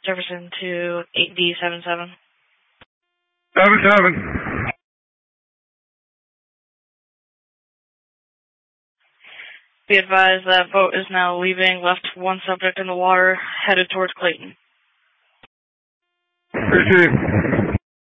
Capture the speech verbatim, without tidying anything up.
Jefferson to eight D seven seven. seven seven. Be advised that boat is now leaving, left one subject in the water, headed towards Clayton. Received.